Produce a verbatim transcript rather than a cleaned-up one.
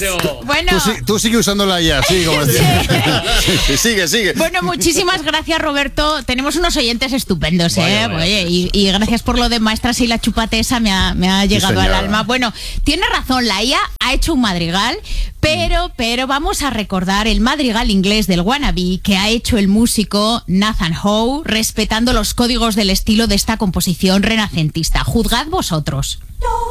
Bueno, tú, tú sigue usándola ya, sí, como decía. Sí. Sigue, sigue. Bueno, muchísimas gracias, Roberto. Tenemos unos oyentes estupendos, Vaya, ¿eh? vaya, Oye, y, y gracias por lo de maestras y la chupatesa, me ha, me ha llegado al alma. Bueno, tiene razón, la I A ha hecho un madrigal, pero, pero vamos a recordar el madrigal inglés del Wannabe que ha hecho el músico Nathan Howe, respetando los códigos del estilo de esta composición renacentista. Juzgad vosotros.